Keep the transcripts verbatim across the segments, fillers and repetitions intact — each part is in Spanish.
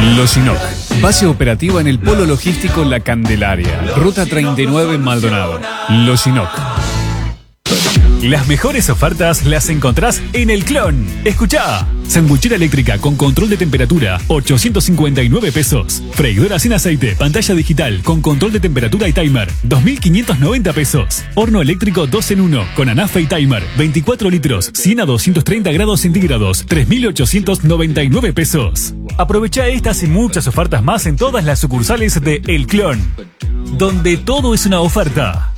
Loginoc, base operativa en el Polo Logístico La Candelaria, Ruta treinta y nueve en Maldonado. Loginoc. Las mejores ofertas las encontrás en El Clon. Escuchá. Sanguchera eléctrica con control de temperatura, ochocientos cincuenta y nueve pesos. Freidora sin aceite, pantalla digital con control de temperatura y timer, dos mil quinientos noventa pesos. Horno eléctrico dos en uno con anafe y timer, veinticuatro litros, cien a doscientos treinta grados centígrados, tres mil ochocientos noventa y nueve pesos. Aprovecha estas y muchas ofertas más en todas las sucursales de El Clon, donde todo es una oferta.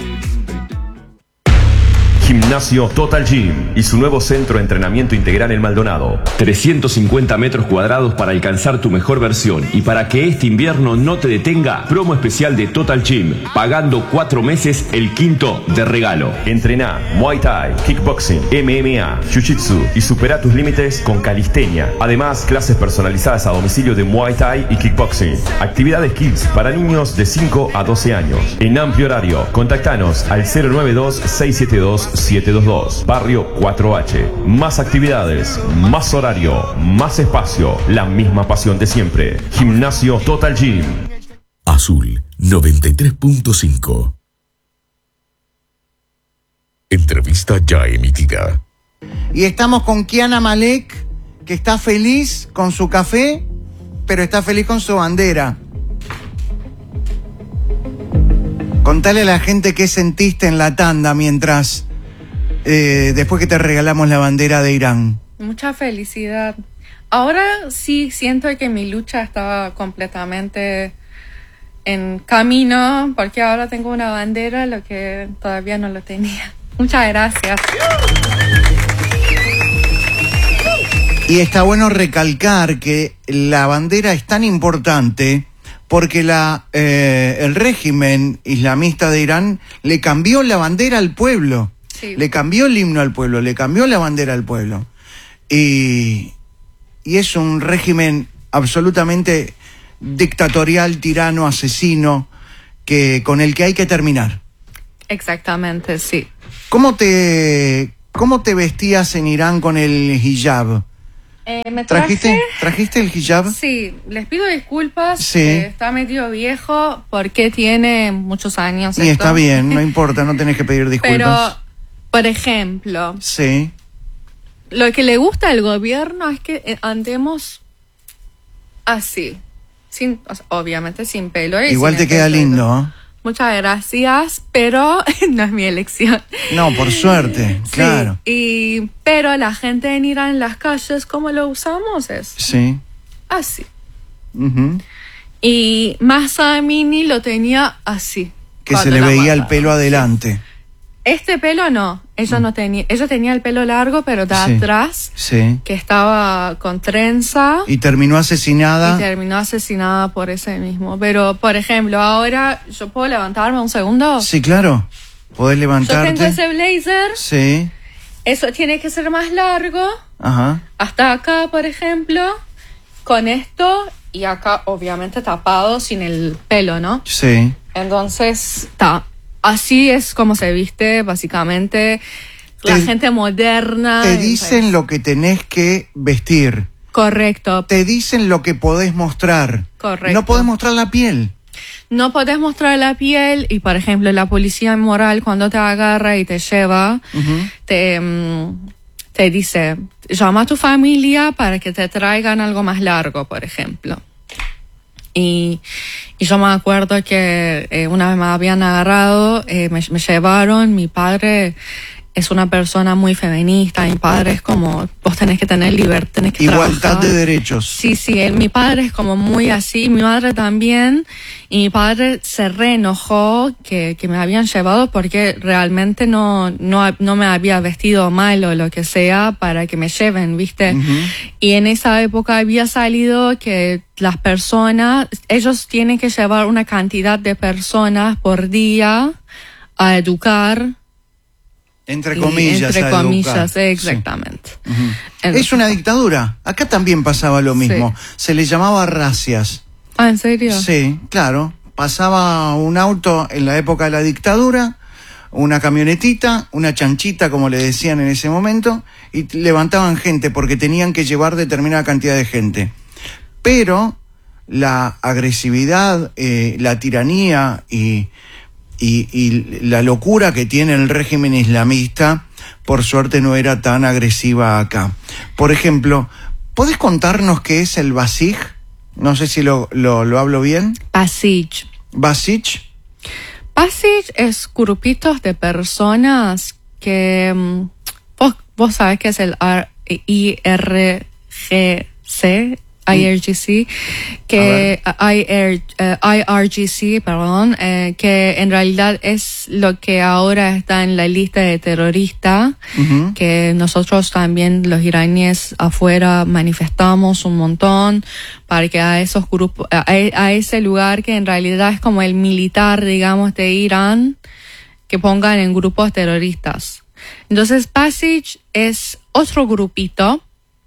Gimnasio Total Gym y su nuevo centro de entrenamiento integral en Maldonado. trescientos cincuenta metros cuadrados para alcanzar tu mejor versión. Y para que este invierno no te detenga, promo especial de Total Gym. Pagando cuatro meses, el quinto de regalo. Entrená Muay Thai, Kickboxing, M M A, Jiu-Jitsu y supera tus límites con calistenia. Además, clases personalizadas a domicilio de Muay Thai y Kickboxing. Actividades Kids para niños de cinco a doce años. En amplio horario, contactanos al cero nueve dos, seis siete dos, siete dos dos. Barrio cuatro H. Más actividades, más horario, más espacio, la misma pasión de siempre. Gimnasio Total Gym. Azul noventa y tres punto cinco. Entrevista ya emitida. Y estamos con Kiana Malek, que está feliz con su café, pero está feliz con su bandera. Contale a la gente qué sentiste en la tanda mientras... Eh, después que te regalamos la bandera de Irán. Mucha felicidad. Ahora sí siento que mi lucha estaba completamente en camino, porque ahora tengo una bandera, lo que todavía no lo tenía. Muchas gracias. Y está bueno recalcar que la bandera es tan importante porque la, eh, el régimen islamista de Irán le cambió la bandera al pueblo. Sí. Le cambió el himno al pueblo, le cambió la bandera al pueblo. Y, y es un régimen absolutamente dictatorial, tirano, asesino, que, con el que hay que terminar. Exactamente, sí. ¿Cómo te, cómo te vestías en Irán con el hijab? Eh, ¿me traje? ¿Trajiste, ¿Trajiste el hijab? Sí, les pido disculpas. Sí. Eh, está medio viejo porque tiene muchos años. Y esto. Está bien, no importa, no tenés que pedir disculpas. Pero... Por ejemplo, sí. Lo que le gusta al gobierno es que andemos así, sin, o sea, obviamente sin pelo. Igual te queda pelo. Lindo. ¿eh? Muchas gracias, pero no es mi elección. No, por suerte, sí, claro. Y, pero la gente en Irán en las calles, ¿cómo lo usamos? Es sí. así. Uh-huh. Y Mahsa Amini lo tenía así. Que se le veía el pelo adelante. Este pelo no, ella no tenía, ella tenía el pelo largo, pero de sí, atrás, sí. que estaba con trenza. Y terminó asesinada. Y terminó asesinada por ese mismo. Pero, por ejemplo, ahora, ¿yo puedo levantarme un segundo? Sí, claro, podés levantarte. Yo tengo ese blazer. Sí. Eso tiene que ser más largo. Ajá. Hasta acá, por ejemplo, con esto, y acá, obviamente, tapado, sin el pelo, ¿no? Sí. Entonces, está... Así es como se viste, básicamente, la te, gente moderna. Te dicen pues, lo que tenés que vestir. Correcto. Te dicen lo que podés mostrar. Correcto. No podés mostrar la piel. No podés mostrar la piel y, por ejemplo, la policía moral cuando te agarra y te lleva, uh-huh. te, te dice, llama a tu familia para que te traigan algo más largo, por ejemplo. Y, y yo me acuerdo que eh, una vez me habían agarrado, eh, me, me llevaron, mi padre es una persona muy feminista, mi padre es como, vos tenés que tener libertad, tenés que igualdad trabajar. De derechos. Sí, sí, él, mi padre es como muy así, mi madre también, y mi padre se reenojó que, que me habían llevado porque realmente no, no, no me había vestido mal o lo que sea para que me lleven, ¿viste? Uh-huh. Y en esa época había salido que las personas, ellos tienen que llevar una cantidad de personas por día a educar. Entre comillas. Entre comillas, exactamente. Sí. Uh-huh. Entonces, es una dictadura. Acá también pasaba lo mismo. Sí. Se le llamaba racias. Ah, ¿en serio? Sí, claro. Pasaba un auto en la época de la dictadura, una camionetita, una chanchita, como le decían en ese momento, y levantaban gente porque tenían que llevar determinada cantidad de gente. Pero la agresividad, eh, la tiranía y, y, y la locura que tiene el régimen islamista, por suerte no era tan agresiva acá. Por ejemplo, ¿podés contarnos qué es el Basij? No sé si lo, lo, lo hablo bien. Basij. Basij. Basij es grupitos de personas que um, vos, vos sabés que es el I R G C, I R G C, que I R, uh, I R G C, perdón, eh, que en realidad es lo que ahora está en la lista de terroristas, uh-huh. que nosotros también los iraníes afuera manifestamos un montón para que a esos grupos, a, a ese lugar que en realidad es como el militar, digamos, de Irán, que pongan en grupos terroristas. Entonces, Basij es otro grupito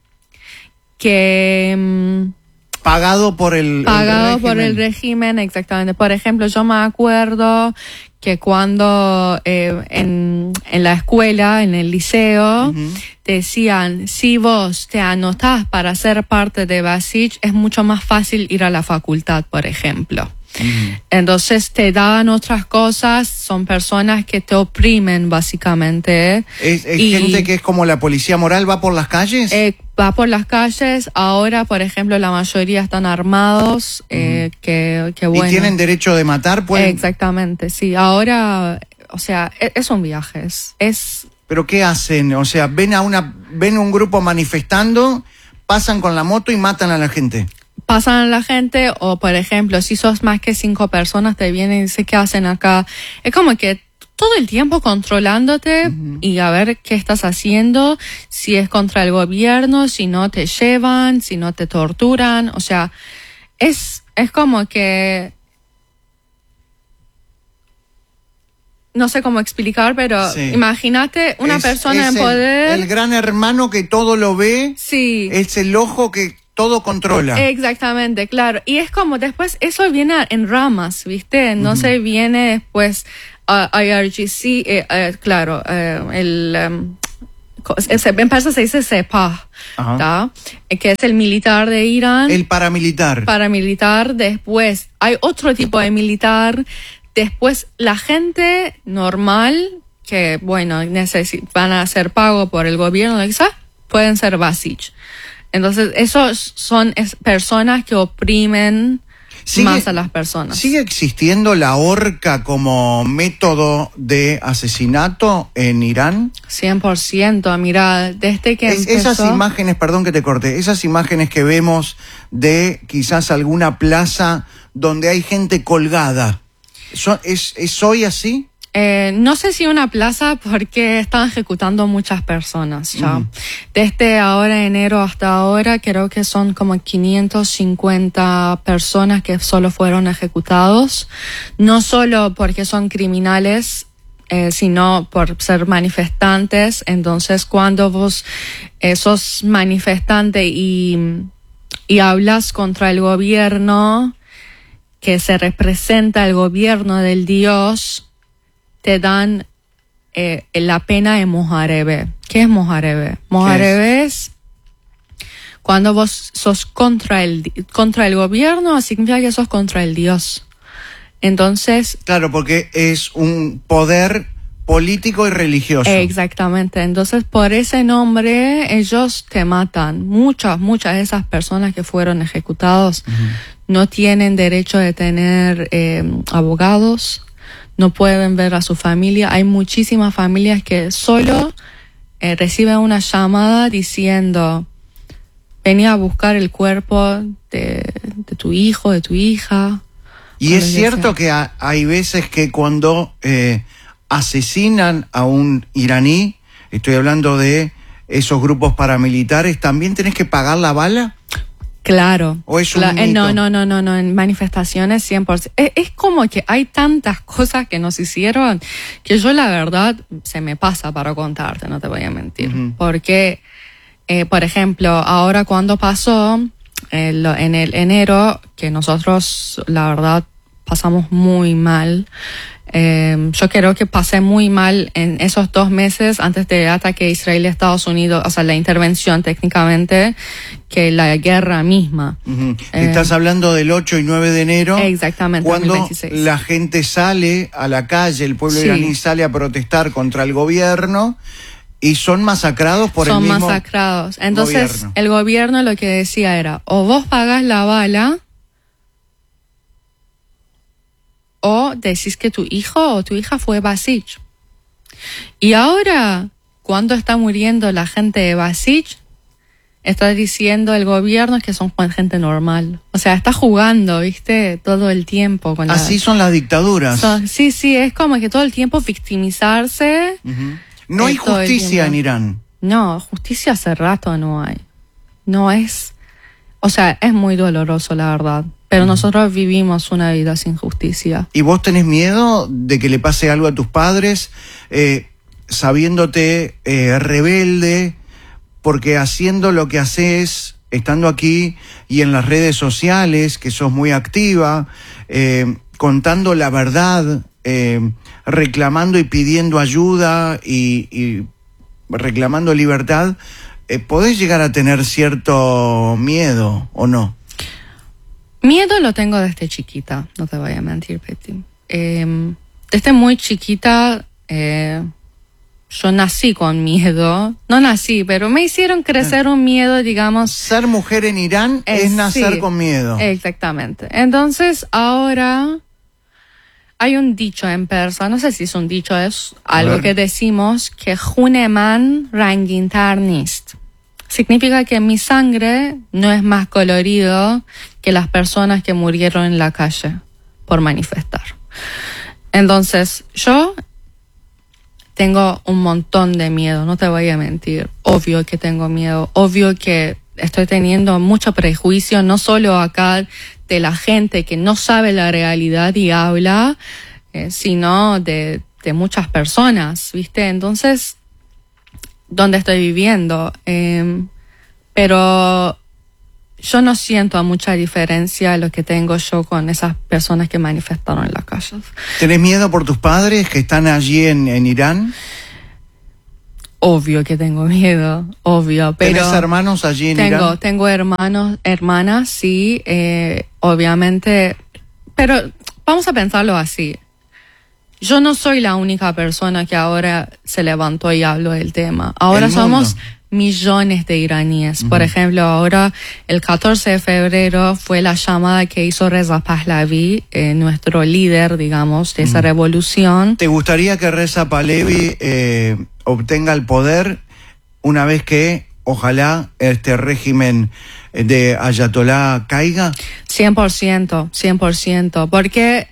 que pagado por el pagado el por el régimen, exactamente. Por ejemplo, yo me acuerdo que cuando eh, en, en la escuela, en el liceo, uh-huh. decían, si vos te anotás para ser parte de Basij, es mucho más fácil ir a la facultad, por ejemplo. Uh-huh. Entonces te dan otras cosas, son personas que te oprimen básicamente. ¿Es, es y, gente que es como la policía moral, va por las calles? Eh, va por las calles, ahora por ejemplo la mayoría están armados, uh-huh. eh, que, que bueno. ¿Y tienen derecho de matar? ¿Pueden? Exactamente, sí, ahora, o sea, es, es un viaje, es, es... ¿Pero qué hacen? O sea, ven a una, ven un grupo manifestando, pasan con la moto y matan a la gente. Pasan a la gente, o por ejemplo, si sos más que cinco personas, te vienen y dicen, ¿qué hacen acá? Es como que todo el tiempo controlándote uh-huh. y a ver qué estás haciendo, si es contra el gobierno, si no te llevan, si no te torturan, o sea, es, es como que... No sé cómo explicar, pero sí. Imagínate una es, persona es en el, poder... El gran hermano que todo lo ve, sí. es el ojo que... todo controla. Exactamente, claro. Y es como después, eso viene en ramas, ¿viste? No uh-huh. se viene después uh, I R G C, eh, eh, claro, eh, el... Um, en persa se dice Sepah, uh-huh. que es el militar de Irán. El paramilitar. Paramilitar. Después hay otro tipo de militar. Después la gente normal, que bueno, necesi- van a hacer pago por el gobierno, quizás, pueden ser Basij. Entonces, esos son es, personas que oprimen sigue, más a las personas. ¿Sigue existiendo la horca como método de asesinato en Irán? cien por ciento, mira, desde que es, empezó... Esas imágenes, perdón que te corté, esas imágenes que vemos de quizás alguna plaza donde hay gente colgada, ¿es, es hoy así? Eh, no sé si una plaza, porque están ejecutando muchas personas ya. Mm. Desde ahora, enero hasta ahora, creo que son como quinientas cincuenta personas que solo fueron ejecutados. No solo porque son criminales, eh, sino por ser manifestantes. Entonces, cuando vos eh, sos manifestante y, y hablas contra el gobierno, que se representa el gobierno del Dios, te dan eh, la pena de mojarebe. ¿Qué es mojarebe? Mojarebe es? es cuando vos sos contra el contra el gobierno, significa que sos contra el Dios. Entonces... Claro, porque es un poder político y religioso. Exactamente. Entonces, por ese nombre, ellos te matan. Muchas, muchas de esas personas que fueron ejecutados uh-huh. no tienen derecho de tener eh, abogados, no pueden ver a su familia. Hay muchísimas familias que solo eh, reciben una llamada diciendo, venía a buscar el cuerpo de, de tu hijo, de tu hija. Y es cierto que ha, hay veces que cuando eh, asesinan a un iraní, estoy hablando de esos grupos paramilitares, ¿también tenés que pagar la bala? Claro. ¿O es un Cla- mito? No, no, no, no, no, en manifestaciones cien por ciento. Es, es como que hay tantas cosas que nos hicieron que yo la verdad se me pasa para contarte, no te voy a mentir. Uh-huh. Porque, eh, por ejemplo, ahora cuando pasó, eh, lo, en el enero, que nosotros la verdad pasamos muy mal, Eh, yo creo que pasé muy mal en esos dos meses antes del ataque de Israel a Estados Unidos, o sea, la intervención técnicamente, que la guerra misma. Uh-huh. Eh, Estás hablando del ocho y nueve de enero. Exactamente, cuando dos mil veintiséis. La gente sale a la calle, el pueblo Sí. iraní sale a protestar contra el gobierno y son masacrados por Son el mismo masacrados. Entonces, gobierno. el gobierno lo que decía era, o vos pagás la bala, o decís que tu hijo o tu hija fue Basij. Y ahora, cuando está muriendo la gente de Basij, está diciendo el gobierno que son gente normal. O sea, está jugando, ¿viste? Todo el tiempo. Con Así la... son las dictaduras. Son, sí, sí, es como que todo el tiempo victimizarse. Uh-huh. No hay Es todo el justicia en tiempo. Irán. No, justicia hace rato no hay. No es... O sea, es muy doloroso, la verdad. Pero nosotros vivimos una vida sin justicia. ¿Y vos tenés miedo de que le pase algo a tus padres, eh, sabiéndote eh, rebelde, porque haciendo lo que haces, estando aquí y en las redes sociales, que sos muy activa, eh, contando la verdad, eh, reclamando y pidiendo ayuda y, y reclamando libertad, eh, podés llegar a tener cierto miedo, ¿o no? Miedo lo tengo desde chiquita, no te voy a mentir, Betty. Eh, desde muy chiquita, eh, yo nací con miedo. No nací, pero me hicieron crecer un miedo, digamos. Ser mujer en Irán Eh, es nacer sí, con miedo. Exactamente. Entonces, ahora hay un dicho en persa, no sé si es un dicho, es algo ver. que decimos, que Huneman Rangintar Nist. Significa que mi sangre no es más colorido que las personas que murieron en la calle por manifestar. Entonces, yo tengo un montón de miedo, no te voy a mentir. Obvio que tengo miedo, obvio que estoy teniendo mucho prejuicio, no solo acá de la gente que no sabe la realidad y habla, eh, sino de, de muchas personas, ¿viste? Entonces, ¿dónde estoy viviendo? Eh, pero yo no siento mucha diferencia lo que tengo yo con esas personas que manifestaron en las calles. ¿Tenés miedo por tus padres que están allí en, en Irán? Obvio que tengo miedo, obvio, pero... ¿Tenés hermanos allí en tengo, Irán? Tengo hermanos, hermanas, sí, eh, obviamente, pero vamos a pensarlo así. Yo no soy la única persona que ahora se levantó y habló del tema. Ahora El mundo. somos millones de iraníes. Uh-huh. Por ejemplo, ahora el catorce de febrero fue la llamada que hizo Reza Pahlavi, eh, nuestro líder, digamos, de esa uh-huh. revolución. ¿Te gustaría que Reza Pahlavi eh, obtenga el poder una vez que, ojalá, este régimen de Ayatolá caiga? cien por ciento, cien por ciento, porque...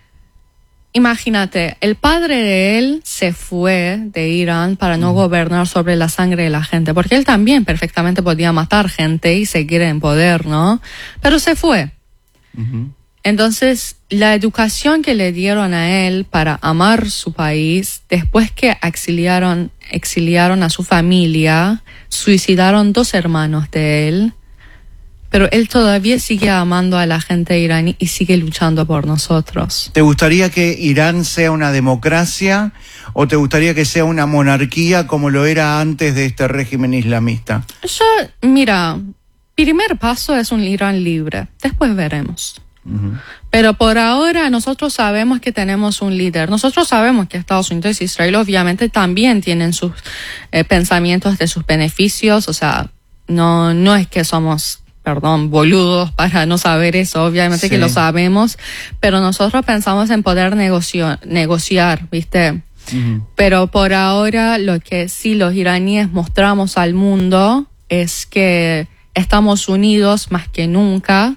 Imagínate, el padre de él se fue de Irán para no mm. gobernar sobre la sangre de la gente, porque él también perfectamente podía matar gente y seguir en poder, ¿no? Pero se fue. Uh-huh. Entonces, la educación que le dieron a él para amar su país, después que exiliaron, exiliaron a su familia, suicidaron dos hermanos de él, pero él todavía sigue amando a la gente iraní y sigue luchando por nosotros. ¿Te gustaría que Irán sea una democracia o te gustaría que sea una monarquía como lo era antes de este régimen islamista? Yo, mira, primer paso es un Irán libre, después veremos. Uh-huh. Pero por ahora nosotros sabemos que tenemos un líder. Nosotros sabemos que Estados Unidos y Israel obviamente también tienen sus eh, pensamientos de sus beneficios. O sea, no, no es que somos... perdón, boludos para no saber eso, obviamente sí. que lo sabemos, pero nosotros pensamos en poder negocio- negociar, ¿viste? Uh-huh. Pero por ahora lo que sí los iraníes mostramos al mundo es que estamos unidos más que nunca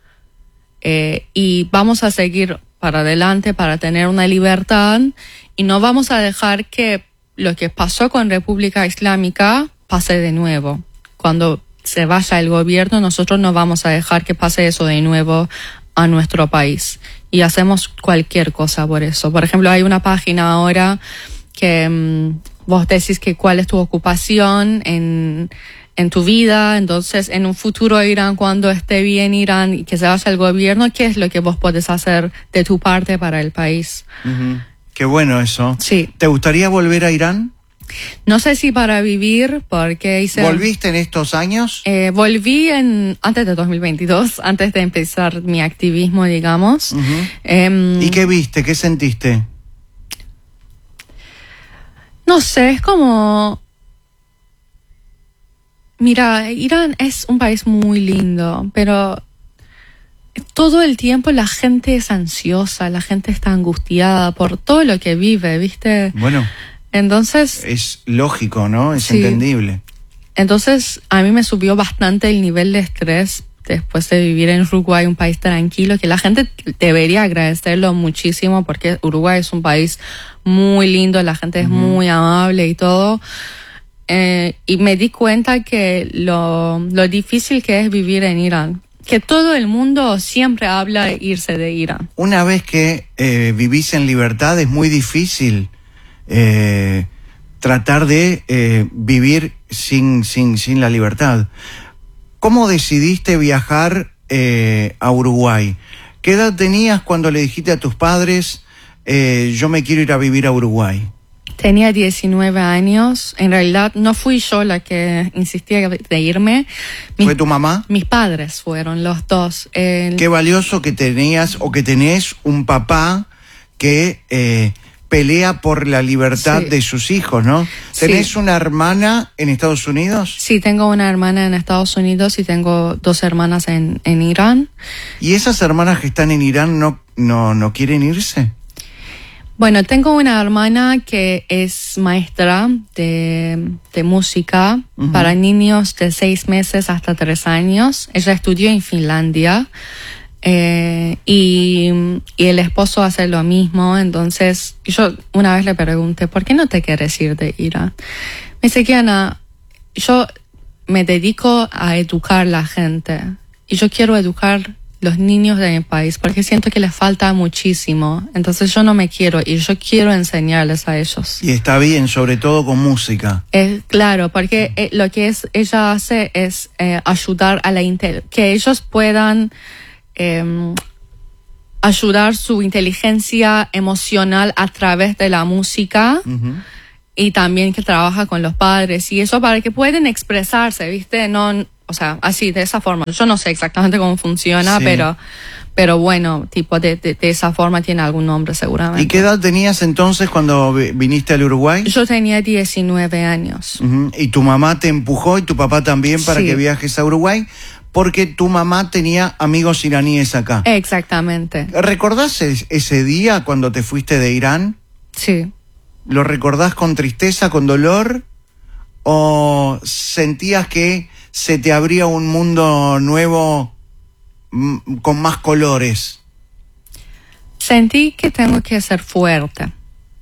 eh, y vamos a seguir para adelante para tener una libertad y no vamos a dejar que lo que pasó con República Islámica pase de nuevo. Cuando se vaya el gobierno, nosotros no vamos a dejar que pase eso de nuevo a nuestro país. Y hacemos cualquier cosa por eso. Por ejemplo, hay una página ahora que um, vos decís que cuál es tu ocupación en, en tu vida. Entonces, en un futuro Irán, cuando esté bien Irán y que se vaya el gobierno, ¿qué es lo que vos podés hacer de tu parte para el país? Uh-huh. Qué bueno eso. Sí. ¿Te gustaría volver a Irán? No sé si para vivir, porque hice... ¿Volviste en estos años? Eh, volví en antes de dos mil veintidós, antes de empezar mi activismo, digamos. Uh-huh. Eh, ¿Y qué viste? ¿Qué sentiste? No sé, es como... Mira, Irán es un país muy lindo, pero todo el tiempo la gente es ansiosa, la gente está angustiada por todo lo que vive, ¿viste? Bueno... Entonces... Es lógico, ¿no? Es sí. entendible. Entonces, a mí me subió bastante el nivel de estrés después de vivir en Uruguay, un país tranquilo, que la gente debería agradecerlo muchísimo porque Uruguay es un país muy lindo, la gente es uh-huh. muy amable y todo. Eh, y me di cuenta que lo, lo difícil que es vivir en Irán. Que todo el mundo siempre habla de irse de Irán. Una vez que eh, vivís en libertad es muy difícil Eh, tratar de eh, vivir sin, sin, sin la libertad. ¿Cómo decidiste viajar eh, a Uruguay? ¿Qué edad tenías cuando le dijiste a tus padres, eh, yo me quiero ir a vivir a Uruguay? Tenía diecinueve años. En realidad no fui yo la que insistía de irme. Mis, ¿Fue tu mamá? Mis padres fueron los dos. Eh, Qué valioso que tenías o que tenés un papá que... Eh, pelea por la libertad sí. de sus hijos, ¿no? ¿Tenés sí. una hermana en Estados Unidos? Sí, tengo una hermana en Estados Unidos y tengo dos hermanas en, en Irán. ¿Y esas hermanas que están en Irán no, no, no quieren irse? Bueno, tengo una hermana que es maestra de, de música uh-huh. para niños de seis meses hasta tres años. Ella estudió en Finlandia. Eh, y, y el esposo hace lo mismo. Entonces yo una vez le pregunté, ¿por qué no te quieres ir de Irán? Me dice que Ana, yo me dedico a educar a la gente y yo quiero educar los niños de mi país porque siento que les falta muchísimo. Entonces yo no me quiero ir, yo quiero enseñarles a ellos. Y está bien, sobre todo con música. Eh, claro, porque eh, lo que es, ella hace es eh, ayudar a la inte- que ellos puedan Eh, ayudar su inteligencia emocional a través de la música uh-huh. y también que trabaja con los padres y eso para que puedan expresarse, ¿viste? No, o sea, así, de esa forma. Yo no sé exactamente cómo funciona, sí. pero pero bueno, tipo de, de, de esa forma tiene algún nombre seguramente. ¿Y qué edad tenías entonces cuando viniste al Uruguay? Yo tenía diecinueve años. Uh-huh. ¿Y tu mamá te empujó y tu papá también para sí. que viajes a Uruguay? Porque tu mamá tenía amigos iraníes acá. Exactamente. ¿Recordás ese día cuando te fuiste de Irán? Sí. ¿Lo recordás con tristeza, con dolor? ¿O sentías que se te abría un mundo nuevo m- con más colores? Sentí que tengo que ser fuerte.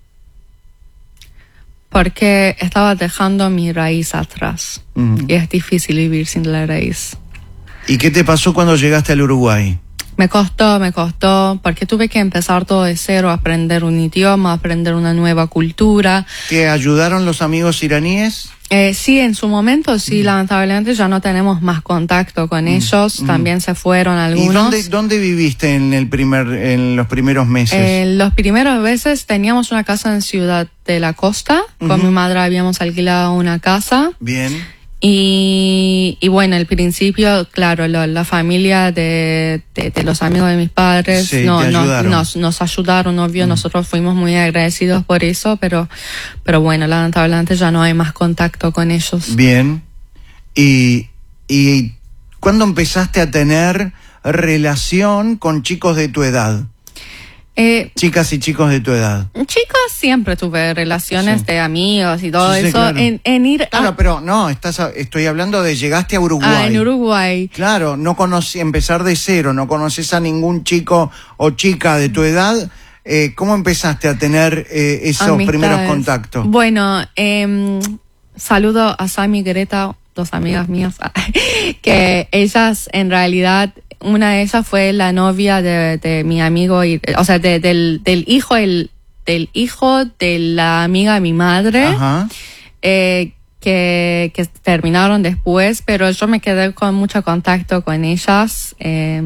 Porque estaba dejando mi raíz atrás. Uh-huh. Y es difícil vivir sin la raíz. ¿Y qué te pasó cuando llegaste al Uruguay? Me costó, me costó, porque tuve que empezar todo de cero, aprender un idioma, aprender una nueva cultura. ¿Te ayudaron los amigos iraníes? Eh, sí, en su momento, sí, mm. lamentablemente ya no tenemos más contacto con mm. ellos, mm. también se fueron algunos. ¿Y dónde, dónde viviste en el primer, en los primeros meses? Eh, los primeros meses teníamos una casa en Ciudad de la Costa, uh-huh. con mi madre habíamos alquilado una casa. Bien. Y, y bueno, al principio, claro, lo, la familia de, de, de los amigos de mis padres sí, no, te no, ayudaron. nos, nos ayudaron, obvio, mm. nosotros fuimos muy agradecidos por eso, pero, pero bueno, lamentablemente ya no hay más contacto con ellos. Bien. ¿Y, y cuándo empezaste a tener relación con chicos de tu edad? Eh, Chicas y chicos de tu edad. Chicos, siempre tuve relaciones sí. de amigos y todo sí, sí, eso. Claro, en, en ir claro a... pero no, estás a, estoy hablando de llegaste a Uruguay. Ah, en Uruguay. Claro, no conocí, empezar de cero, no conoces a ningún chico o chica de tu edad. Eh, ¿Cómo empezaste a tener eh, esos Amistades. primeros contactos? Bueno, eh, saludo a Sami y Greta, dos amigas mías, que ellas en realidad... Una de ellas fue la novia de, de mi amigo, y, o sea, de, del, del hijo el, del hijo de la amiga de mi madre, Ajá. Eh, que, que terminaron después, pero yo me quedé con mucho contacto con ellas. Eh,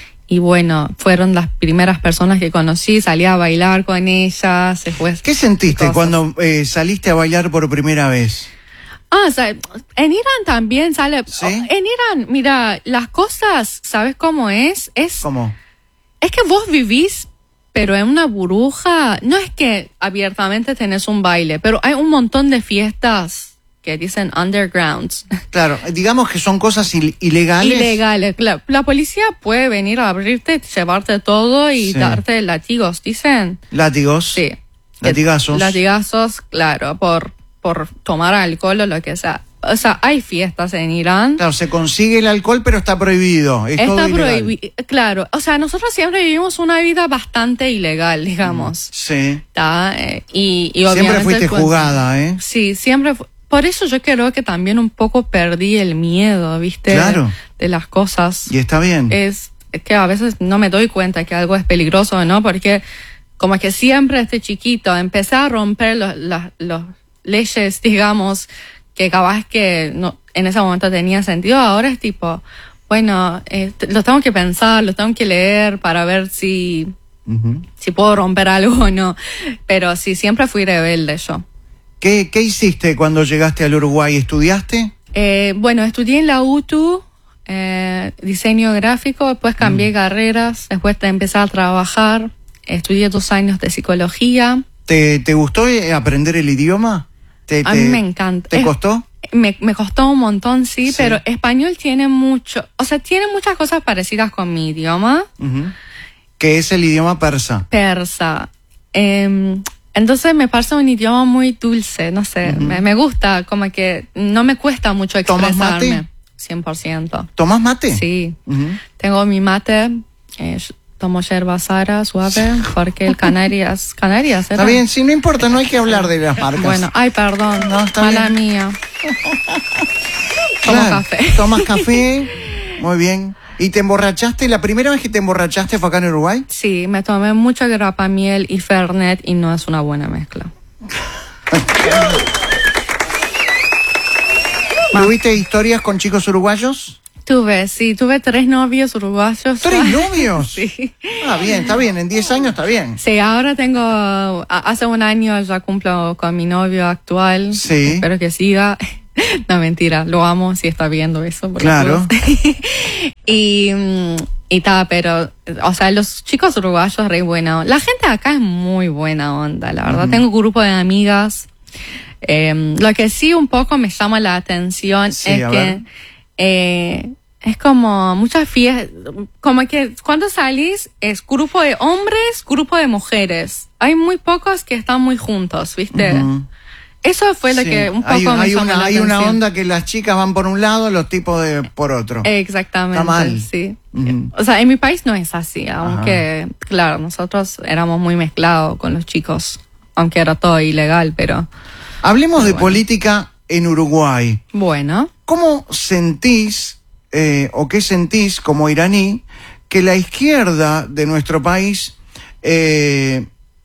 y bueno, fueron las primeras personas que conocí, salí a bailar con ellas. Después, ¿Qué sentiste cosas. cuando eh, saliste a bailar por primera vez? Ah, o sea, en Irán también sale. ¿Sí? En Irán, mira, las cosas, ¿sabes cómo es? Es, ¿Cómo? es que vos vivís, pero en una burbuja. No es que abiertamente tenés un baile, pero hay un montón de fiestas que dicen undergrounds. Claro, digamos que son cosas il- ilegales. Ilegales. La, la policía puede venir a abrirte, llevarte todo y Sí. darte látigos, dicen. Látigos. Sí. Latigazos. Latigazos, claro, por, por tomar alcohol o lo que sea. O sea, hay fiestas en Irán. Claro, se consigue el alcohol, pero está prohibido. Es todo Está ilegal. prohibido. Claro, o sea, nosotros siempre vivimos una vida bastante ilegal, digamos. Sí. ¿Tá? Eh, y, y Siempre obviamente fuiste cuando- jugada, ¿eh? Sí, siempre. fu- Por eso yo creo que también un poco perdí el miedo, ¿viste? Claro. De las cosas. Y está bien. Es que a veces no me doy cuenta que algo es peligroso, ¿no? Porque como que siempre desde chiquito empecé a romper los, las los leyes, digamos, que capaz que no, en ese momento tenía sentido. Ahora es tipo, bueno, eh, t- lo tengo que pensar, lo tengo que leer para ver si, Ujú. si puedo romper algo o no. Pero sí, siempre fui rebelde yo. ¿Qué, ¿Qué hiciste cuando llegaste al Uruguay? ¿Estudiaste? Eh, bueno, estudié en la U T U, eh, diseño gráfico, después cambié carreras, después te empecé a trabajar, estudié dos años de psicología. ¿Te, te gustó eh, aprender el idioma? ¿Te, A te- mí me encanta. ¿Te Es- costó? Me, me costó un montón, sí, Sí. pero español tiene mucho, o sea, tiene muchas cosas parecidas con mi idioma, Ujú. Que es el idioma persa. persa. Eh, entonces me parece un idioma muy dulce, no sé, me, me gusta, como que no me cuesta mucho ¿Tomas expresarme. mate? cien por ciento. ¿Tomás mate? Sí. Ujú. Tengo mi mate, eh, tomo yerba sara suave, porque el Canarias, Canarias, ¿era? Está bien, sí, no importa, no hay que hablar de las marcas. Bueno, ay, perdón, No, está mala bien. mía. Tomo Claro, café. ¿Tomas café? Muy bien. ¿Y te emborrachaste? ¿La primera vez que te emborrachaste fue acá en Uruguay? Sí, me tomé mucho grapamiel y Fernet y no es una buena mezcla. ¿Tuviste historias con chicos uruguayos? Tuve, sí, tuve tres novios uruguayos. ¿Tres novios? Sí. Ah, bien, está bien, en diez años está bien. Sí, ahora tengo, a- hace un año ya cumplo con mi novio actual. Sí. Espero que siga. No, mentira, lo amo si está viendo eso. por Claro. las dudas. y, mm, y tal, pero, o sea, los chicos uruguayos re buena onda. La gente acá es muy buena onda, la verdad. Tengo un grupo de amigas. Eh, lo que sí un poco me llama la atención Sí, es a que ver. eh, es como muchas fiestas, como que cuando salís es grupo de hombres, grupo de mujeres. Hay muy pocos que están muy juntos, ¿viste? Ujú. Eso fue lo Sí. que un poco hay, me hay llamó una, la hay una atención. onda que las chicas van por un lado, los tipos de por otro. Exactamente, Está mal. sí. Ujú. O sea, en mi país no es así, aunque, claro, nosotros éramos muy mezclados con los chicos, aunque era todo ilegal, pero Hablemos de bueno. política en Uruguay. bueno. ¿Cómo sentís, eh, o qué sentís como iraní, que la izquierda de nuestro país eh,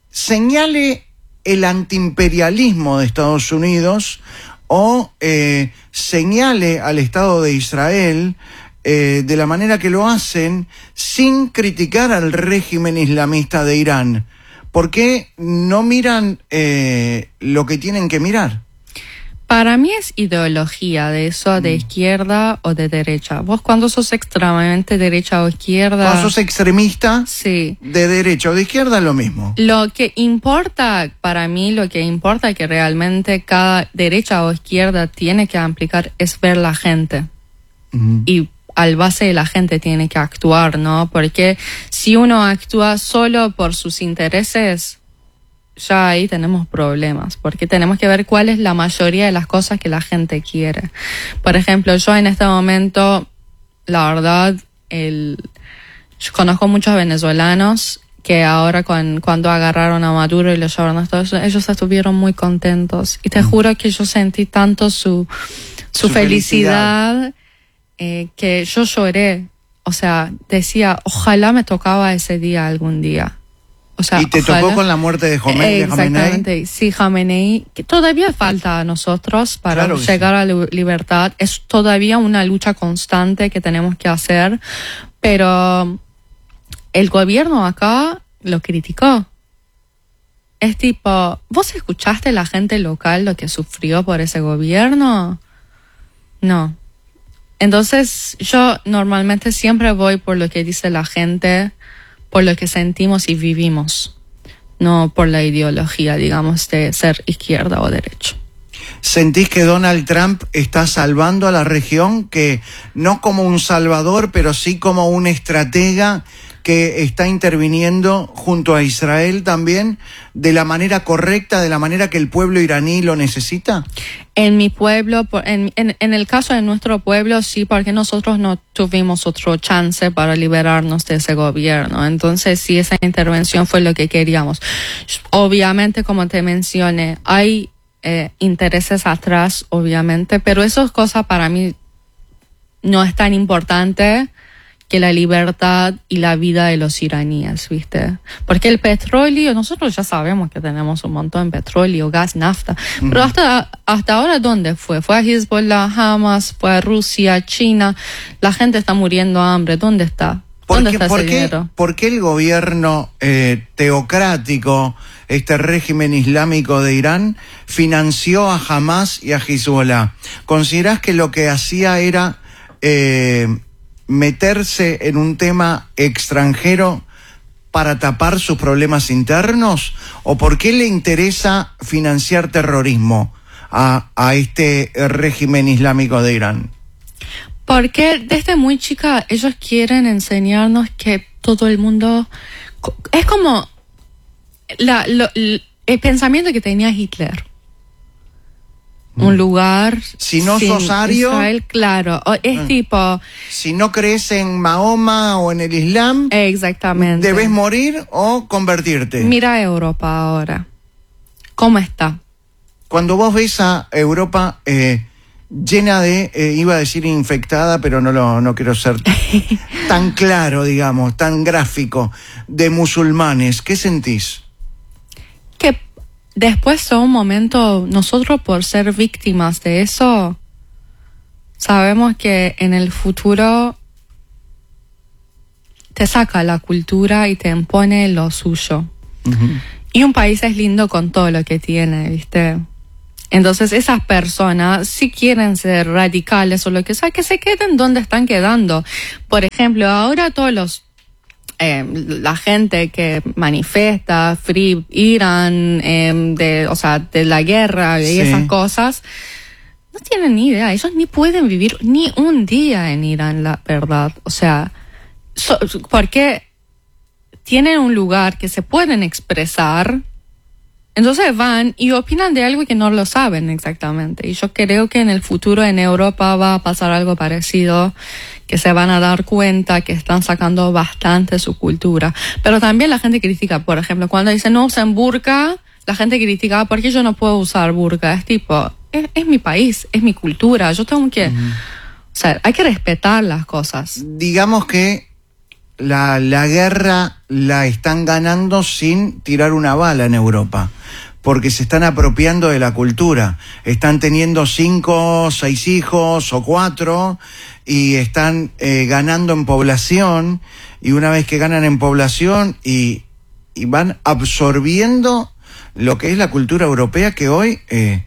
señale el antiimperialismo de Estados Unidos o eh, señale al Estado de Israel eh, de la manera que lo hacen sin criticar al régimen islamista de Irán? ¿Por qué no miran eh, lo que tienen que mirar? Para mí es ideología de eso, Mm. de izquierda o de derecha. Vos cuando sos extremadamente derecha o izquierda... Cuando sos extremista, Sí. de derecha o de izquierda es lo mismo. Lo que importa, para mí, lo que importa que realmente cada derecha o izquierda tiene que aplicar es ver la gente. Ujú. Y al base de la gente tiene que actuar, ¿no? Porque si uno actúa solo por sus intereses, ya ahí tenemos problemas, porque tenemos que ver cuál es la mayoría de las cosas que la gente quiere. Por ejemplo, yo en este momento, la verdad, el, yo conozco muchos venezolanos que ahora con, cuando agarraron a Maduro y lo llevaron a Estados Unidos, ellos estuvieron muy contentos. Y te juro que yo sentí tanto su, su, Su felicidad. felicidad, eh, que yo lloré. O sea, decía, ojalá me tocaba ese día algún día. O sea, y te ojalá, tocó con la muerte de Jomeini. Exactamente, sí, Jomeini, que todavía falta a nosotros para Claro que llegar sí. a la libertad. Es todavía una lucha constante que tenemos que hacer, pero el gobierno acá lo criticó. Es tipo, ¿vos escuchaste la gente local lo que sufrió por ese gobierno? No. Entonces, yo normalmente siempre voy por lo que dice la gente, por lo que sentimos y vivimos, no por la ideología, digamos, de ser izquierda o derecha. ¿Sentís que Donald Trump está salvando a la región, que no como un salvador, pero sí como un estratega que está interviniendo junto a Israel también de la manera correcta, de la manera que el pueblo iraní lo necesita? En mi pueblo, en, en, en el caso de nuestro pueblo, sí, porque nosotros no tuvimos otro chance para liberarnos de ese gobierno. Entonces, sí, esa intervención fue lo que queríamos. Obviamente, como te mencioné, hay eh, intereses atrás, obviamente, pero esas cosas para mí no es tan importante que la libertad y la vida de los iraníes, ¿viste? Porque el petróleo, nosotros ya sabemos que tenemos un montón de petróleo, gas, nafta, mm. pero hasta, hasta ahora, ¿dónde fue? Fue a Hezbollah, Hamas, fue a Rusia, China, la gente está muriendo de hambre, ¿dónde está? ¿Dónde ¿Por qué, está por ese qué, dinero? ¿Por qué el gobierno eh, teocrático, este régimen islámico de Irán, financió a Hamas y a Hezbollah? ¿Considerás que lo que hacía era eh, meterse en un tema extranjero para tapar sus problemas internos? ¿O por qué le interesa financiar terrorismo a, a este régimen islámico de Irán? Porque desde muy chica ellos quieren enseñarnos que todo el mundo... Es como la, lo, el pensamiento que tenía Hitler. Un lugar... Si no sin sos ario... Israel, claro. Es ah. tipo... Si no crees en Mahoma o en el Islam... Exactamente. ¿Debes morir o convertirte? Mira Europa ahora. ¿Cómo está? Cuando vos ves a Europa eh, llena de... Eh, iba a decir infectada, pero no, lo, no quiero ser tan claro, digamos, tan gráfico, de musulmanes, ¿qué sentís? Que... Después de un momento, nosotros por ser víctimas de eso, sabemos que en el futuro te saca la cultura y te impone lo suyo. Uh-huh. Y un país es lindo con todo lo que tiene, ¿viste? Entonces esas personas, si quieren ser radicales o lo que sea, que se queden donde están quedando. Por ejemplo, ahora todos los Eh, la gente que manifiesta Free Iran, eh, de, o sea, de la guerra y sí. esas cosas, no tienen ni idea. Ellos ni pueden vivir ni un día en Irán, la verdad. O sea, so, porque tienen un lugar que se pueden expresar, entonces van y opinan de algo que no lo saben exactamente. Y yo creo que en el futuro en Europa va a pasar algo parecido, que se van a dar cuenta que están sacando bastante su cultura. Pero también la gente critica, por ejemplo, cuando dicen no usen burka, la gente critica, ¿por qué yo no puedo usar burka? Es tipo, es, es mi país, es mi cultura, yo tengo que... Uh-huh. O sea, hay que respetar las cosas. Digamos que la, la guerra la están ganando sin tirar una bala en Europa, porque se están apropiando de la cultura. Están teniendo cinco, seis hijos o cuatro y están eh, ganando en población, y una vez que ganan en población y, y van absorbiendo lo que es la cultura europea, que hoy eh,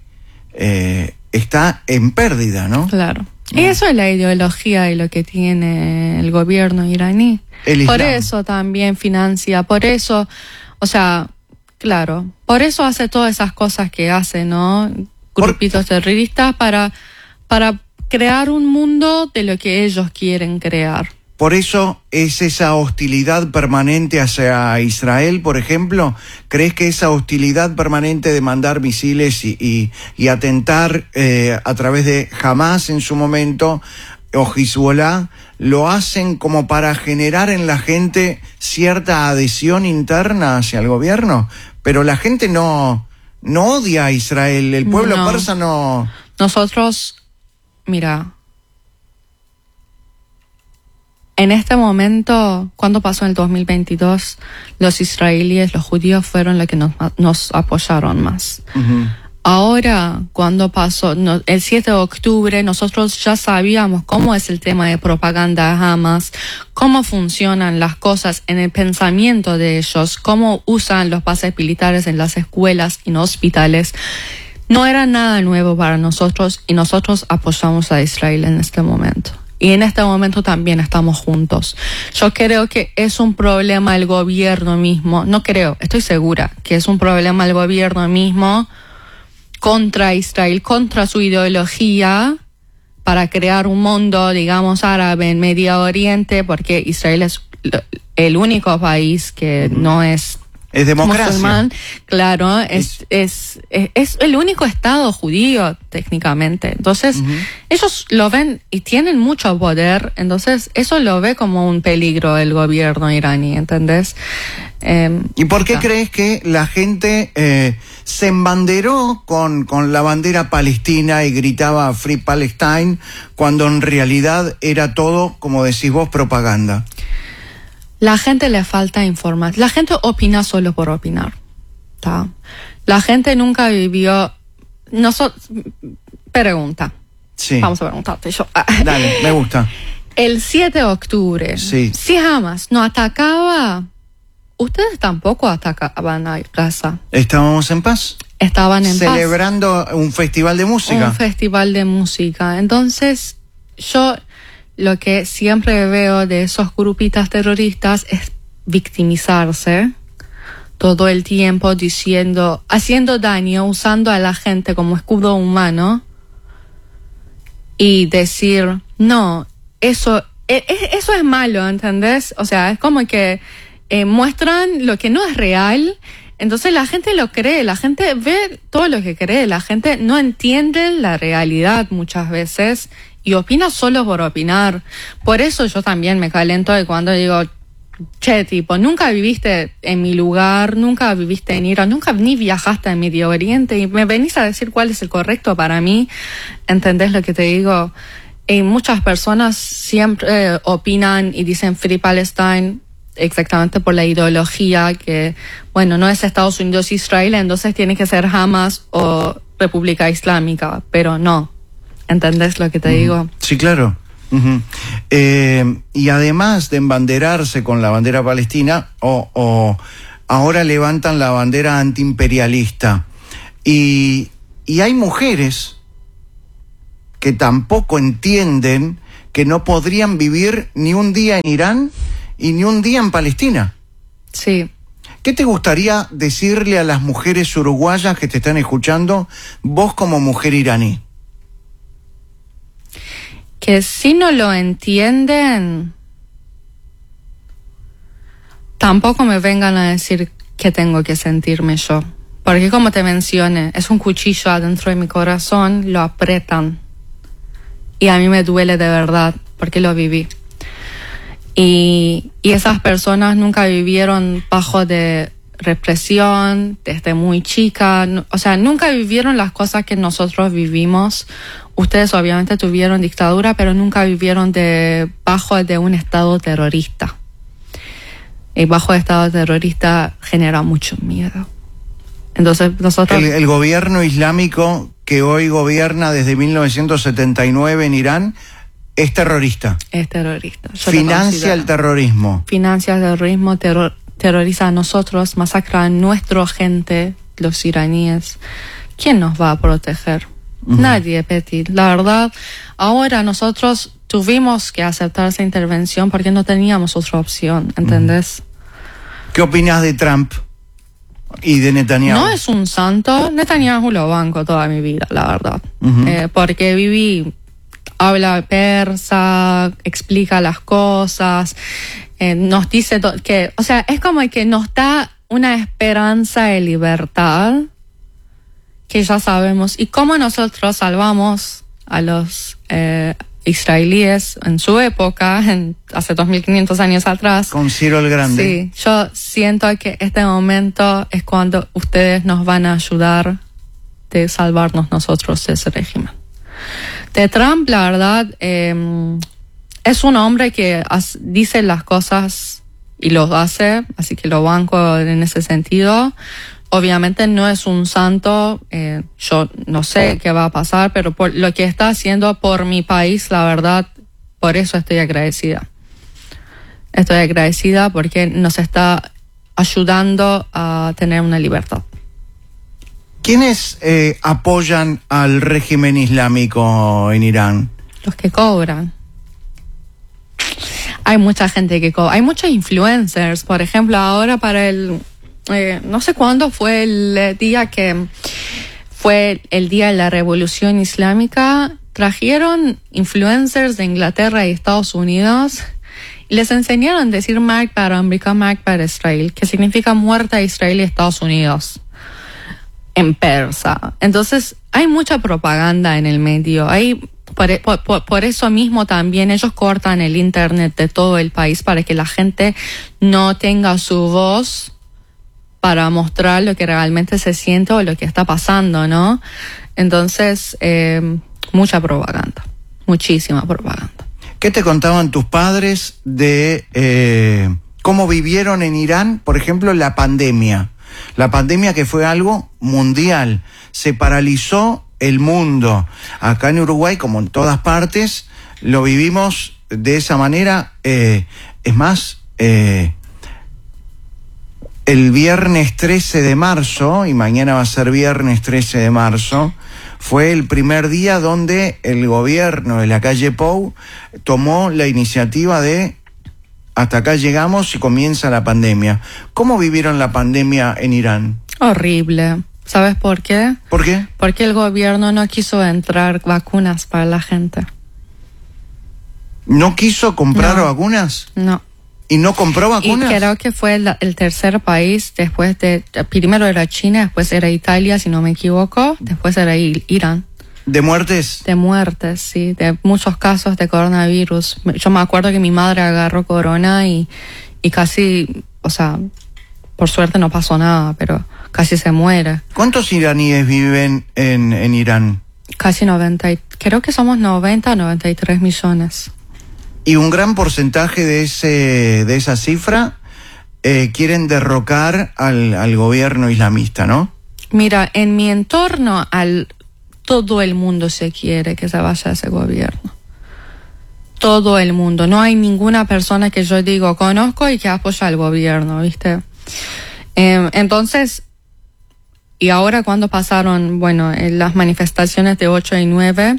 eh, está en pérdida, ¿no? Claro. Y eso es la ideología y lo que tiene el gobierno iraní. El por eso también financia, por eso, o sea, claro, por eso hace todas esas cosas que hace, ¿no? Grupitos por... terroristas para, para crear un mundo de lo que ellos quieren crear. Por eso es esa hostilidad permanente hacia Israel, por ejemplo. ¿Crees que esa hostilidad permanente de mandar misiles y, y, y atentar eh, a través de Hamas en su momento o Hezbollah lo hacen como para generar en la gente cierta adhesión interna hacia el gobierno? Pero la gente no, no odia a Israel, el pueblo no. persa no... Nosotros, mira... en este momento, cuando pasó en el dos mil veintidós, los israelíes, los judíos fueron los que nos, nos apoyaron más. Uh-huh. Ahora, cuando pasó no, el siete de octubre, nosotros ya sabíamos cómo es el tema de propaganda de Hamas, cómo funcionan las cosas en el pensamiento de ellos, cómo usan los bases militares en las escuelas y en hospitales. No era nada nuevo para nosotros y nosotros apoyamos a Israel en este momento. Y en este momento también estamos juntos. Yo creo que es un problema del gobierno mismo, no creo, estoy segura que es un problema del gobierno mismo contra Israel, contra su ideología, para crear un mundo, digamos, árabe en Medio Oriente, porque Israel es el único país que uh-huh. no es Es democracia. musulmán, claro, es, es, es, es el único estado judío técnicamente. Entonces, uh-huh. ellos lo ven y tienen mucho poder, entonces eso lo ve como un peligro el gobierno iraní, ¿entendés? Eh, ¿Y por qué acá. crees que la gente eh, se embanderó con, con la bandera palestina y gritaba Free Palestine, cuando en realidad era todo, como decís vos, propaganda? La gente le falta informar. La gente opina solo por opinar. ¿tá? La gente nunca vivió... Nosotros, pregunta. Sí. Vamos a preguntarte. Yo. Dale, me gusta. El siete de octubre, sí. si Hamas no atacaba, ustedes tampoco atacaban a Gaza. Estábamos en paz. Estaban en paz. Celebrando un festival de música. Un festival de música. Entonces, yo... Lo que siempre veo de esos grupitas terroristas es victimizarse todo el tiempo diciendo, haciendo daño, usando a la gente como escudo humano y decir, no, eso, eso es malo, ¿entendés? O sea, es como que eh, muestran lo que no es real, entonces la gente lo cree, la gente ve todo lo que cree, la gente no entiende la realidad muchas veces y opina solo por opinar. Por eso yo también me calento de cuando digo, che, tipo, nunca viviste en mi lugar, nunca viviste en Irán, nunca ni viajaste en Medio Oriente y me venís a decir cuál es el correcto para mí. ¿Entendés lo que te digo? Y muchas personas siempre eh, opinan y dicen Free Palestine exactamente por la ideología que, bueno, no es Estados Unidos y Israel, entonces tiene que ser Hamas o República Islámica, pero no. ¿Entendés lo que te uh-huh. digo? Sí, claro. Uh-huh. Eh, y además de embanderarse con la bandera palestina, o, o ahora levantan la bandera antiimperialista. Y, y hay mujeres que tampoco entienden que no podrían vivir ni un día en Irán y ni un día en Palestina. Sí. ¿Qué te gustaría decirle a las mujeres uruguayas que te están escuchando, vos como mujer iraní? Que si no lo entienden, tampoco me vengan a decir que tengo que sentirme yo. Porque como te mencioné, es un cuchillo adentro de mi corazón, lo apretan. Y a mí me duele de verdad, porque lo viví. Y, y esas personas nunca vivieron bajo de represión, desde muy chica. O sea, nunca vivieron las cosas que nosotros vivimos. Ustedes obviamente tuvieron dictadura, pero nunca vivieron de, bajo de un estado terrorista. Y bajo el estado terrorista genera mucho miedo. Entonces nosotros... El, el gobierno islámico que hoy gobierna desde mil novecientos setenta y nueve en Irán es terrorista. Es terrorista. Yo Financia el terrorismo. Financia el terrorismo, terror, terroriza a nosotros, masacra a nuestra gente, los iraníes. ¿Quién nos va a proteger? Uh-huh. Nadie, Betty. La verdad, ahora nosotros tuvimos que aceptar esa intervención porque no teníamos otra opción, ¿entendés? Uh-huh. ¿Qué opinas de Trump y de Netanyahu? No es un santo. Netanyahu lo banco toda mi vida, la verdad. Uh-huh. Eh, porque viví, habla persa, explica las cosas, eh, nos dice to- que, o sea, es como que nos da una esperanza de libertad que ya sabemos. Y cómo nosotros salvamos a los eh, israelíes en su época, en, hace dos mil quinientos años atrás. Con Ciro el Grande. Sí, yo siento que este momento es cuando ustedes nos van a ayudar de salvarnos nosotros de ese régimen. De Trump, la verdad, eh, es un hombre que as, dice las cosas y lo hace, así que lo banco en ese sentido. Obviamente no es un santo, eh, yo no sé qué va a pasar, pero por lo que está haciendo por mi país, la verdad, por eso estoy agradecida. Estoy agradecida porque nos está ayudando a tener una libertad. ¿Quiénes eh, apoyan al régimen islámico en Irán? Los que cobran. Hay mucha gente que cobra. Hay muchos influencers. Por ejemplo, ahora para el... Eh, no sé cuándo fue el día que... Fue el día de la Revolución Islámica. Trajeron influencers de Inglaterra y Estados Unidos y les enseñaron a decir Mark para América, Mark para Israel, que significa muerte a Israel y Estados Unidos en persa. Entonces hay mucha propaganda en el medio. Hay, por, por, por eso mismo también ellos cortan el internet de todo el país para que la gente no tenga su voz para mostrar lo que realmente se siente o lo que está pasando, ¿no? Entonces, eh, mucha propaganda, muchísima propaganda. ¿Qué te contaban tus padres de eh, cómo vivieron en Irán, por ejemplo, la pandemia? La pandemia que fue algo mundial, se paralizó el mundo. Acá en Uruguay, como en todas partes, lo vivimos de esa manera. Eh, es más, eh, el viernes trece de marzo, y mañana va a ser viernes trece de marzo, fue el primer día donde el gobierno de la calle Pou tomó la iniciativa de hasta acá llegamos y comienza la pandemia. ¿Cómo vivieron la pandemia en Irán? Horrible. ¿Sabes por qué? ¿Por qué? Porque el gobierno no quiso entrar vacunas para la gente. ¿No quiso comprar No. vacunas? No. ¿Y no compró vacunas? Y creo que fue el, el tercer país después de... Primero era China, después era Italia, si no me equivoco. Después era Irán. ¿De muertes? De muertes, sí. De muchos casos de coronavirus. Yo me acuerdo que mi madre agarró corona y, y casi... O sea, por suerte no pasó nada, pero casi se muere. ¿Cuántos iraníes viven en, en Irán? Casi noventa. Y, creo que somos noventa, noventa y tres millones. Y un gran porcentaje de ese de esa cifra eh, quieren derrocar al, al gobierno islamista, ¿no? Mira, en mi entorno, al todo el mundo se quiere que se vaya ese gobierno. Todo el mundo. No hay ninguna persona que yo digo conozco y que apoya al gobierno, ¿viste? Eh, entonces, y ahora cuando pasaron, bueno, en las manifestaciones de ocho y nueve...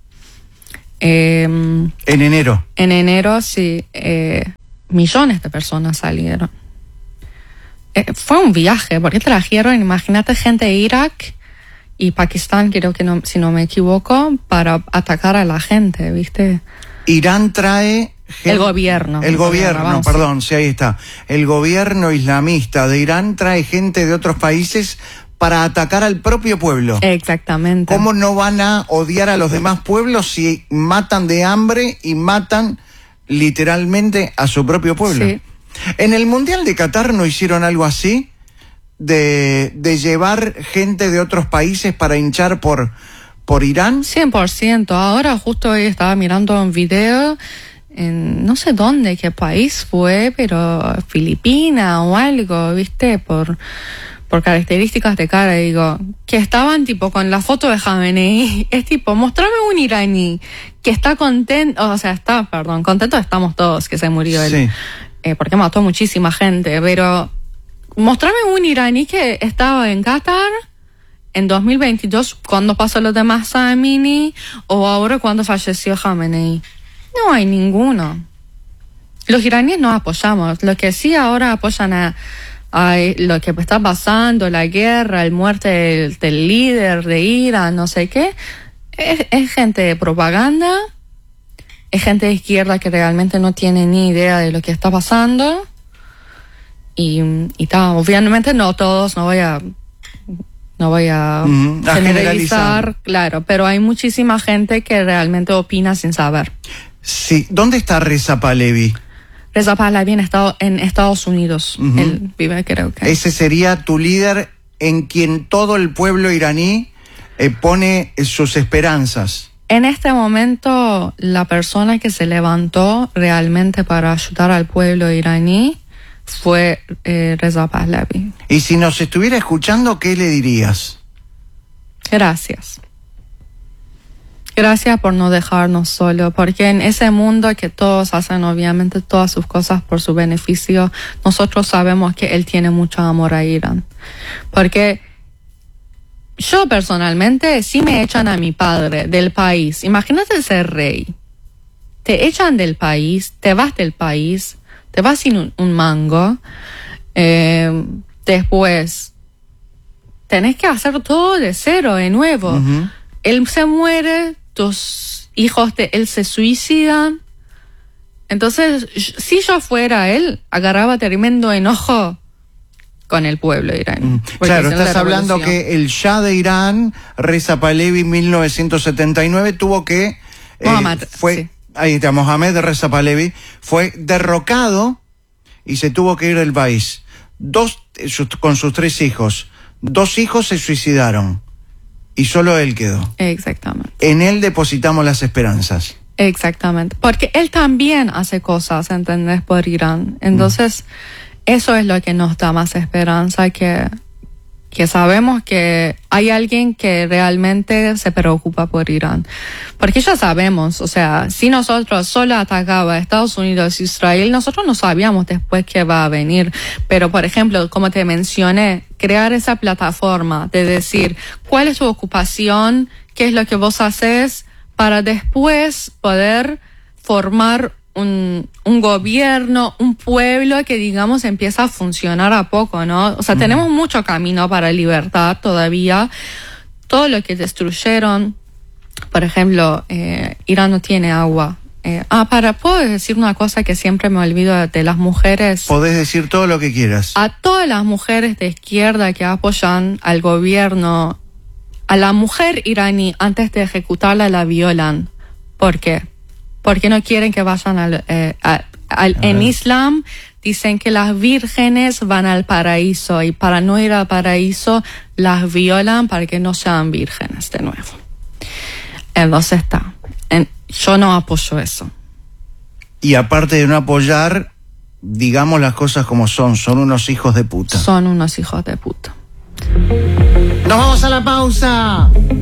Eh, en enero. En enero, sí, eh, millones de personas salieron. Eh, fue un viaje, porque trajeron, imagínate, gente de Irak y Pakistán, creo que no, si no me equivoco, para atacar a la gente, ¿viste? Irán trae... El gobierno. El gobierno, vamos, perdón, sí, ahí está. El gobierno islamista de Irán trae gente de otros países para atacar al propio pueblo. Exactamente. ¿Cómo no van a odiar a los demás pueblos si matan de hambre y matan literalmente a su propio pueblo? Sí. ¿En el Mundial de Qatar no hicieron algo así? De, de llevar gente de otros países para hinchar por, por Irán. cien por ciento. Ahora justo hoy estaba mirando un video en no sé dónde, qué país fue, pero Filipina o algo, ¿viste? Por... por características de cara, digo, que estaban tipo con la foto de Jamenei, es tipo, mostrame un iraní que está contento, o sea, está, perdón, contento estamos todos que se murió él, Sí. eh, porque mató muchísima gente, pero mostrame un iraní que estaba en Qatar en dos mil veintidós cuando pasó lo de Mahsa Amini o ahora cuando falleció Jamenei. No hay ninguno. Los iraníes no apoyamos, lo que sí ahora apoyan a Ay, lo que está pasando, la guerra, el muerte del, del líder de Irán, no sé qué, es, es gente de propaganda, es gente de izquierda que realmente no tiene ni idea de lo que está pasando y, y ta, obviamente no todos, no voy a no voy a, Mm, a generalizar, generalizar. claro, pero hay muchísima gente que realmente opina sin saber. Sí. ¿Dónde está Reza Pahlavi? Reza Pahlavi en, Estado, en Estados Unidos, Ujú. él vive, creo que. Ese sería tu líder en quien todo el pueblo iraní eh, pone sus esperanzas. en este momento, la persona que se levantó realmente para ayudar al pueblo iraní fue eh, Reza Pahlavi. Y si nos estuviera escuchando, ¿qué le dirías? Gracias. Gracias por no dejarnos solos, porque en ese mundo que todos hacen obviamente todas sus cosas por su beneficio, nosotros sabemos que él tiene mucho amor a Irán. Porque yo personalmente, si me echan a mi padre del país, imagínate ser rey, te echan del país, te vas del país, te vas sin un, un mango, eh, después tenés que hacer todo de cero, de nuevo. Uh-huh. Él se muere, tus hijos de él se suicidan. Entonces, si yo fuera él, agarraba tremendo enojo con el pueblo iraní. Mm. Claro, estás hablando que el Shah de Irán, Reza Pahlavi, mil novecientos setenta y nueve, tuvo que... Mohammad, eh, fue, sí. Ahí está, Mohammad Reza Pahlavi, fue derrocado y se tuvo que ir del país. Dos, sus, con sus tres hijos. Dos hijos se suicidaron y solo él quedó. Exactamente. En él depositamos las esperanzas. Exactamente, porque él también hace cosas, ¿entendés? Por Irán. Entonces, mm. eso es lo que nos da más esperanza, que, que sabemos que hay alguien que realmente se preocupa por Irán. Porque ya sabemos, o sea, si nosotros solo atacaba a Estados Unidos e Israel, nosotros no sabíamos después qué va a venir. Pero, por ejemplo, como te mencioné, crear esa plataforma de decir cuál es tu ocupación, qué es lo que vos haces, para después poder formar un, un gobierno, un pueblo que, digamos, empieza a funcionar a poco, ¿no? O sea, mm. tenemos mucho camino para libertad todavía. Todo lo que destruyeron, por ejemplo, eh, Irán no tiene agua. Eh, ah, para, ¿puedo decir una cosa que siempre me olvido de, de las mujeres? Podés decir todo lo que quieras. A todas las mujeres de izquierda que apoyan al gobierno, a la mujer iraní, antes de ejecutarla, la violan. ¿Por qué? Porque no quieren que vayan al... Eh, a, al en Islam dicen que las vírgenes van al paraíso, y para no ir al paraíso las violan para que no sean vírgenes de nuevo. Entonces está. En, yo no apoyo eso. Y aparte de no apoyar, digamos las cosas como son, son unos hijos de puta. Son unos hijos de puta. ¡Nos vamos a la pausa!